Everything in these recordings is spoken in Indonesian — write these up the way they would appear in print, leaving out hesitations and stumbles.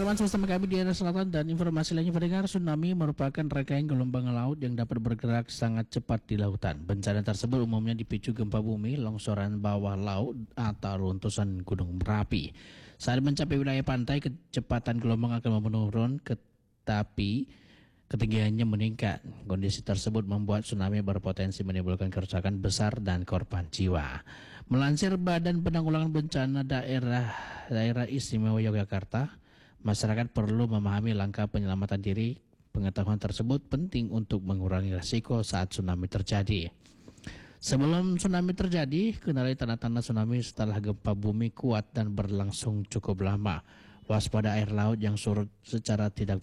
teman-teman sistem kami di area selatan dan informasi lainnya pendengar, tsunami merupakan rangkaian gelombang laut yang dapat bergerak sangat cepat di lautan. Bencana tersebut umumnya dipicu gempa bumi, longsoran bawah laut atau runtusan gunung Merapi. Saat mencapai wilayah pantai, kecepatan gelombang akan menurun, tetapi ketinggiannya meningkat. Kondisi tersebut membuat tsunami berpotensi menimbulkan kerusakan besar dan korban jiwa. Melansir Badan Penanggulangan Bencana Daerah Istimewa Yogyakarta, masyarakat perlu memahami langkah penyelamatan diri. Pengetahuan tersebut penting untuk mengurangi risiko saat tsunami terjadi. Sebelum tsunami terjadi, kenali tanda-tanda tsunami setelah gempa bumi kuat dan berlangsung cukup lama. Waspada air laut yang surut secara tidak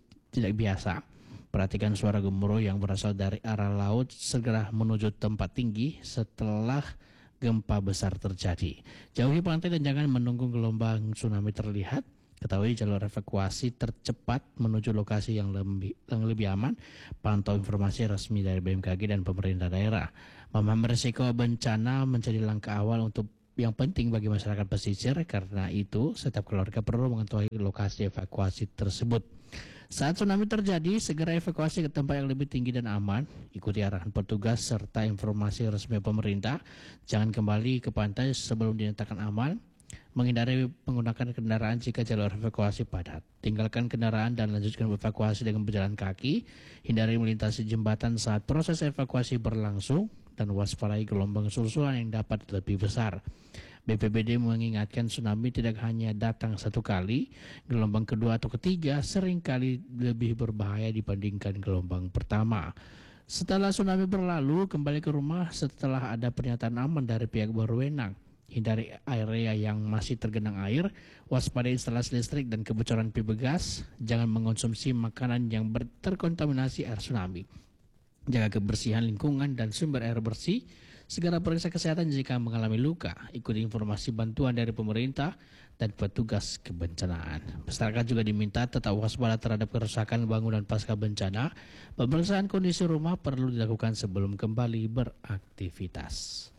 biasa. Perhatikan suara gemuruh yang berasal dari arah laut, segera menuju tempat tinggi setelah gempa besar terjadi. Jauhi pantai dan jangan menunggu gelombang tsunami terlihat. Ketahui jalur evakuasi tercepat menuju lokasi yang lebih aman. Pantau informasi resmi dari BMKG dan pemerintah daerah. Memahami risiko bencana menjadi langkah awal untuk yang penting bagi masyarakat pesisir. Karena itu, setiap keluarga perlu mengetahui lokasi evakuasi tersebut. Saat tsunami terjadi, segera evakuasi ke tempat yang lebih tinggi dan aman. Ikuti arahan petugas serta informasi resmi pemerintah. Jangan kembali ke pantai sebelum dinyatakan aman. Menghindari menggunakan kendaraan jika jalur evakuasi padat. Tinggalkan kendaraan dan lanjutkan evakuasi dengan berjalan kaki. Hindari melintasi jembatan saat proses evakuasi berlangsung dan waspadai gelombang susulan yang dapat lebih besar. BPBD mengingatkan tsunami tidak hanya datang satu kali, gelombang kedua atau ketiga seringkali lebih berbahaya dibandingkan gelombang pertama. Setelah tsunami berlalu, kembali ke rumah setelah ada pernyataan aman dari pihak berwenang. Hindari area yang masih tergenang air, waspadai instalasi listrik dan kebocoran pipa gas. Jangan mengonsumsi makanan yang terkontaminasi air tsunami. Jaga kebersihan lingkungan dan sumber air bersih. Segera periksa kesehatan jika mengalami luka. Ikuti informasi bantuan dari pemerintah dan petugas kebencanaan. Masyarakat juga diminta tetap waspada terhadap kerusakan bangunan pasca bencana. Pemeriksaan kondisi rumah perlu dilakukan sebelum kembali beraktivitas.